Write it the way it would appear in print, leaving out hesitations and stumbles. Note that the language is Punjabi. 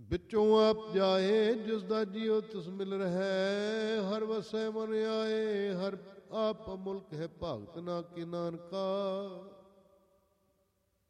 ਵਿੱਚੋਂ ਆਪ ਜਾਏ ਜਿਸ ਦਾ ਜੀਉ ਤਿਸ ਮਿਲ ਰਹਿ। ਹਰ ਵਸੈ ਮਨ ਆਏ ਹਰ ਆਪ ਮੁਲਕ ਹੈ ਭਾਗਤ ਨਾ ਕਿ ਨਾਨਕਾ।